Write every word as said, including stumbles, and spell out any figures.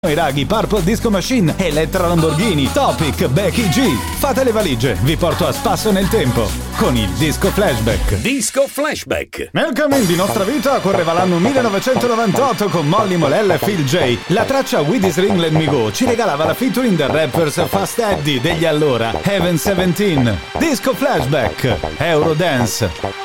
I raghi Purple Disco Machine, Elettra Lamborghini, Topic, Becky G. Fate le valigie, vi porto a spasso nel tempo con il Disco Flashback. Disco Flashback. Nel cammin di nostra vita correva l'anno millenovecentonovantotto con Molly Molella e Phil J. La traccia With This Ring Let Me Go ci regalava la featuring del rappers Fast Eddie degli allora Heaven diciassette. Disco Flashback, Eurodance.